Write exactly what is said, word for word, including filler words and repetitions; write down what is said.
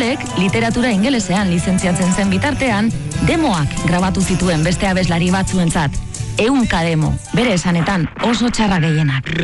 Solek literatura ingelesean lizentziatzen zen bitartean, demoak grabatu zituen beste abeslari batzuentzat. Ehunka demo, bere esanetan oso txarra gehienak.